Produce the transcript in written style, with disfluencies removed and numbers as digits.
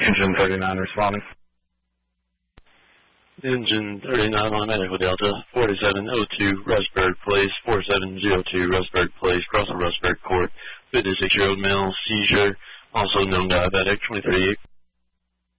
Engine 39 responding. Engine 39 on Medical Delta, 4702 Rustburg Place, 4702 Rustburg Place, crossing Rustburg Court, 56-year-old male, seizure, also known diabetic, 23